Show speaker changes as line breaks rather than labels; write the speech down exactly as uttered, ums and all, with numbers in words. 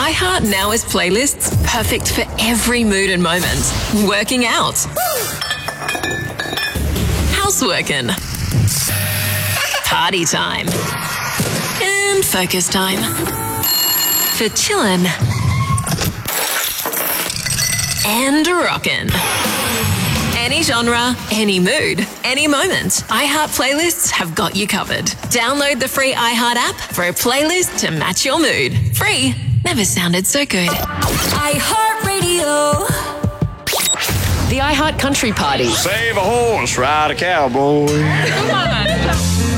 iHeart now has playlists perfect for every mood and moment. Working out. Houseworking. Party time. And focus time. For chillin'. And rockin'. Any genre, any mood, any moment. iHeart playlists have got you covered. Download the free iHeart app for a playlist to match your mood. Free never sounded so good.
iHeart Radio.
The iHeart Country Party.
Save a horse, ride a cowboy.
Come on.